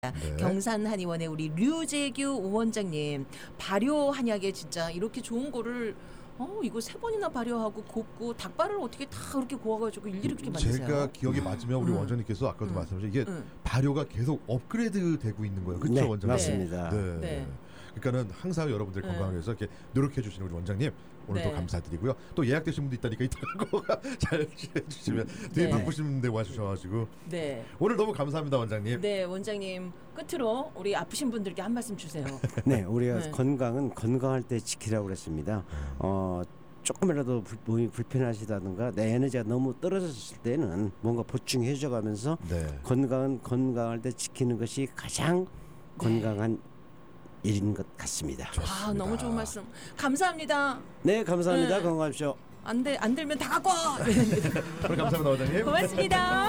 네. 경산 한의원의 우리 류재규 원장님, 발효 한약에 진짜 이렇게 좋은 거를 이거 3번이나 발효하고 굽고 닭발을 어떻게 다 그렇게 구워가지고 일일이 그렇게 만드세요? 제가 기억이 맞으면 우리 원장님께서 아까도 말씀하신 이게 발효가 계속 업그레이드 되고 있는 거예요. 그렇죠, 네, 원장님? 맞습니다. 네. 네. 그러니까 항상 여러분들 건강을 위해서 이렇게 노력해 주시는 우리 원장님 오늘도 네. 감사드리고요. 또 예약되신 분도 있다니까 이따가 잘 해주시면 되게 네. 바쁘신데 와주셔가지고 네. 오늘 너무 감사합니다, 원장님. 네, 원장님 끝으로 우리 아프신 분들께 한 말씀 주세요. 네, 우리가 네. 건강은 건강할 때 지키라고 그랬습니다. 조금이라도 몸이 불편하시다든가 내 에너지가 너무 떨어졌을 때는 뭔가 보충해 줘가면서 네. 건강은 건강할 때 지키는 것이 가장 건강한 일인 것 같습니다. 아, 너무 좋은 말씀. 감사합니다. 네, 감사합니다. 네. 건강하십시오. 안 들면 다 갖고 와. 오늘 감사합니다, 원장님. 고맙습니다.